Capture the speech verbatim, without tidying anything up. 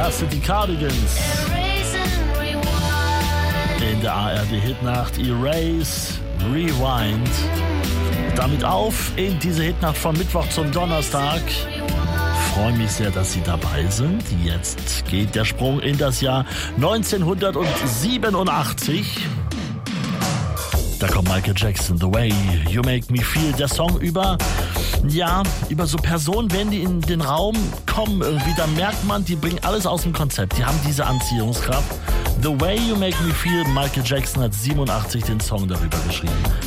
das sind die Cardigans. In der A R D-Hitnacht Erase, Rewind. Damit auf in diese Hitnacht von Mittwoch zum Donnerstag. Freue mich sehr, dass Sie dabei sind. Jetzt geht der Sprung in das Jahr neunzehnhundertsiebenundachtzig. Da kommt Michael Jackson, The Way You Make Me Feel. Der Song über, ja, über so Personen, wenn die in den Raum kommen, irgendwie, da merkt man, die bringen alles aus dem Konzept. Die haben diese Anziehungskraft. The Way You Make Me Feel. Michael Jackson hat siebenundachtzig den Song darüber geschrieben.